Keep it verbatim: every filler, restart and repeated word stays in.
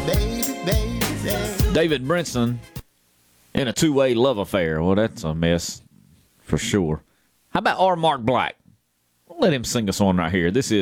baby, baby, baby. David Brinson in a two-way love affair. Well, that's a mess for sure. How about R. Mark Black? Let him sing us one right here. This is